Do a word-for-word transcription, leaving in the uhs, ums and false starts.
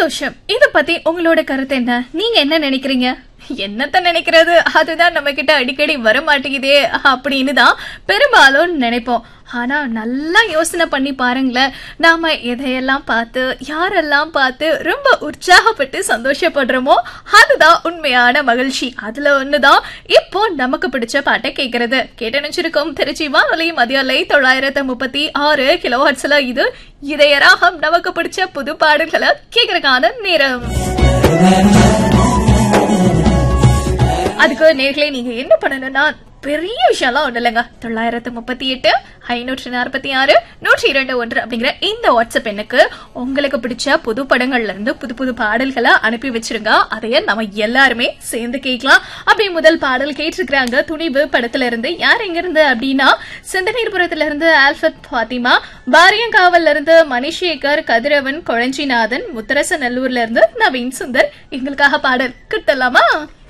சந்தோஷம் இத பத்தி உங்களோட கருத்து என்ன? நீங்க என்ன நினைக்கிறீங்க? என்னத்த நினைக்கிறது, அதுதான் நம்ம கிட்ட அடிக்கடி வர மாட்டேங்குதே அப்படின்னு தான் பெரும்பாலும் நினைப்போம். ஆனா நல்லா யோசனை பண்ணி பாருங்களேன், நாம எதையெல்லாம் பார்த்து யாரெல்லாம் பார்த்து ரொம்ப உற்சாகப்பட்டு சந்தோஷப்படுறோமோ அதுதான் உண்மையான மகிழ்ச்சி. அதுல ஒண்ணுதான் இப்போ நமக்கு பிடிச்ச பாட்டை கேட்கறது. கேட்டு நினைச்சிருக்கோம் திருச்சி வானொலி மதியாலை தொள்ளாயிரத்து முப்பத்தி ஆறு கிலோஹெர்ட்ஸ்ல இது இதயராகம். நமக்கு பிடிச்ச புது பாடல்களை கேட்கறதுக்கான நேரம். அதுக்கு நேர்களே நீங்க என்ன பண்ணணும்னா பெரிய விஷயம்லாம் ஒண்ணு இல்லைங்க, தொள்ளாயிரத்து முப்பத்தி எட்டு ஐநூற்றி நாற்பத்தி ஆறு நூற்றி இரண்டு ஒன்று அப்படிங்கிற இந்த வாட்ஸ்அப் எண்ணுக்கு உங்களுக்கு பிடிச்ச புது படங்கள்ல இருந்து புது புது பாடல்களை அனுப்பி வச்சிருங்க. அதைய நம்ம எல்லாருமே சேர்ந்து கேட்கலாம். அப்படி முதல் பாடல் கேட்டிருக்கிறாங்க துணிவு படத்துல இருந்து. யார் எங்க இருந்து அப்படின்னா சிந்தனீர்புரத்துல இருந்து ஆல்பத் பாத்திமா, பாரியங்காவல்ல இருந்து மணிசேகர், கதிரவன், கொழஞ்சிநாதன், முத்தரசநல்லூர்ல இருந்து நவீன் சுந்தர். எங்களுக்காக பாடல் கிட்டலாமா?